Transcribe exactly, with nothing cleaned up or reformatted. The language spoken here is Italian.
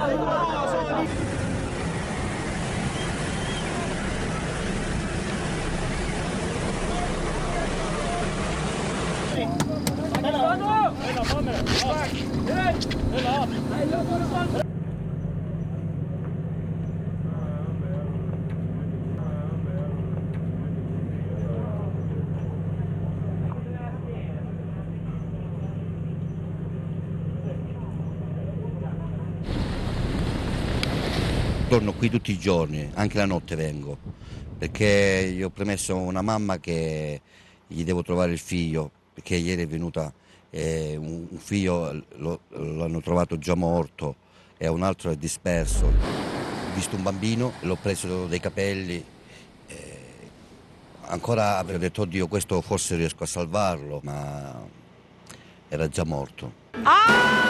Torno qui tutti i giorni, anche la notte vengo, perché gli ho promesso a una mamma che gli devo trovare il figlio, perché ieri è venuta eh, un un figlio, lo- l'hanno trovato già morto e un altro è disperso. Ho visto un bambino, l'ho preso dai capelli, eh, ancora avevo detto oddio questo forse riesco a salvarlo, ma era già morto.